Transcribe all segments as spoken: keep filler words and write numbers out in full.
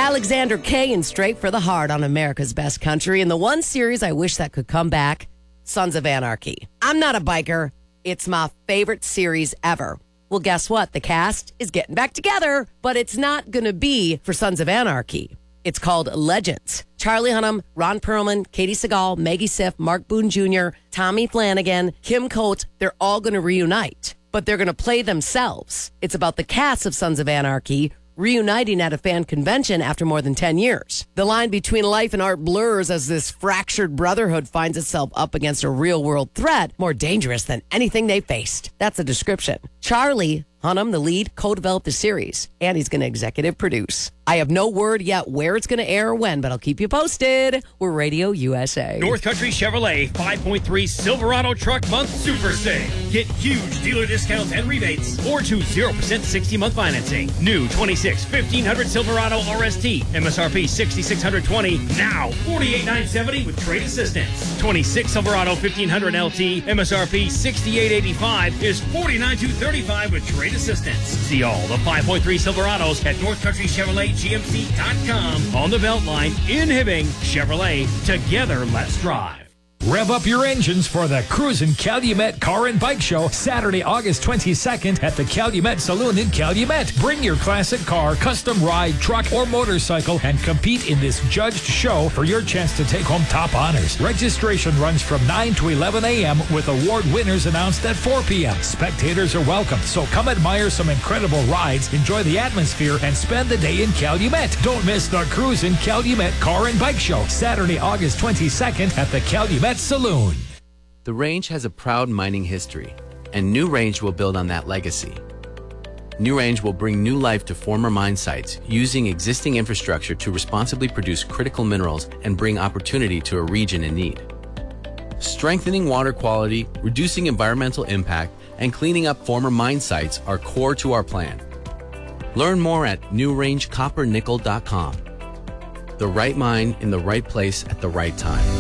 Alexander Kane, Straight for the Heart on America's Best Country. And the one series I wish that could come back, Sons of Anarchy. I'm not a biker. It's my favorite series ever. Well, guess what? The cast is getting back together, but it's not going to be for Sons of Anarchy. It's called Legends. Charlie Hunnam, Ron Perlman, Katie Seagal, Maggie Siff, Mark Boone Junior, Tommy Flanagan, Kim Coates, they're all going to reunite, but they're going to play themselves. It's about the cast of Sons of Anarchy reuniting at a fan convention after more than ten years. The line between life and art blurs as this fractured brotherhood finds itself up against a real-world threat more dangerous than anything they faced. That's a description. Charlie Hunnam, the lead, co-developed the series, and he's going to executive produce. I have no word yet where it's going to air or when, but I'll keep you posted. We're Radio U S A. North Country Chevrolet five point three Silverado Truck Month Super Sale. Get huge dealer discounts and rebates or to zero percent sixty-month financing. New twenty-six fifteen hundred Silverado R S T. M S R P six thousand six hundred twenty dollars. Now forty-eight thousand nine hundred seventy dollars with trade assistance. twenty-six Silverado fifteen hundred L T. M S R P sixty-eight thousand eighty-five dollars is forty-nine thousand two hundred thirty-five dollars with trade assistance. See all the five point three Silverados at North Country Chevrolet G M C dot com. On the Beltline in Hibbing. Chevrolet, together let's drive. Rev up your engines for the Cruisin' Calumet Car and Bike Show Saturday, August twenty-second at the Calumet Saloon in Calumet. Bring your classic car, custom ride, truck, or motorcycle and compete in this judged show for your chance to take home top honors. Registration runs from nine to eleven a.m. with award winners announced at four p.m. Spectators are welcome, so come admire some incredible rides, enjoy the atmosphere, and spend the day in Calumet. Don't miss the Cruisin' Calumet Car and Bike Show Saturday, August twenty-second at the Calumet Saloon. The Range has a proud mining history, and New Range will build on that legacy. New Range will bring new life to former mine sites using existing infrastructure to responsibly produce critical minerals and bring opportunity to a region in need. Strengthening water quality, reducing environmental impact, and cleaning up former mine sites are core to our plan. Learn more at new range copper nickel dot com. The right mine in the right place at the right time.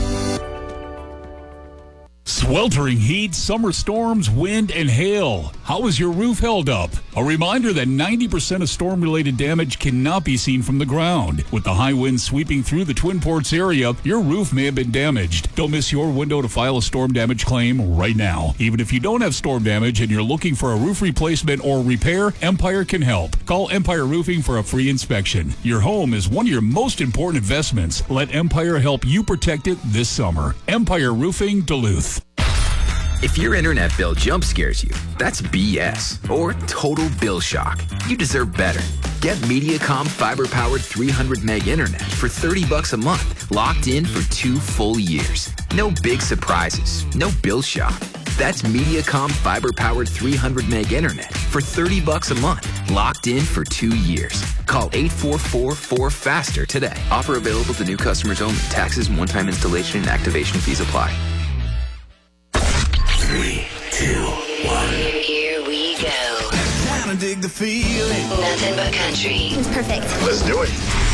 Sweltering heat, summer storms, wind, and hail. How is your roof held up? A reminder that ninety percent of storm-related damage cannot be seen from the ground. With the high winds sweeping through the Twin Ports area, your roof may have been damaged. Don't miss your window to file a storm damage claim right now. Even if you don't have storm damage and you're looking for a roof replacement or repair, Empire can help. Call Empire Roofing for a free inspection. Your home is one of your most important investments. Let Empire help you protect it this summer. Empire Roofing, Duluth. If your internet bill jump scares you, that's B S or total bill shock. You deserve better. Get Mediacom fiber-powered three hundred meg internet for thirty bucks a month, locked in for two full years. No big surprises, no bill shock. That's Mediacom fiber-powered three hundred meg internet for thirty bucks a month, locked in for two years. Call eight four four four FASTER today. Offer available to new customers only. Taxes and one-time installation and activation fees apply. Three, two, one. Here we go. Time to dig the feeling. Nothing but country. It's perfect. Let's do it.